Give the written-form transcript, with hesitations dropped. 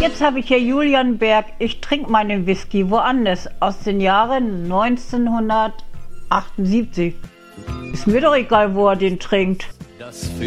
Jetzt habe ich hier Julian Berg. Ich trinke meinen Whisky woanders aus den Jahren 1978. Ist mir doch egal, wo er den trinkt.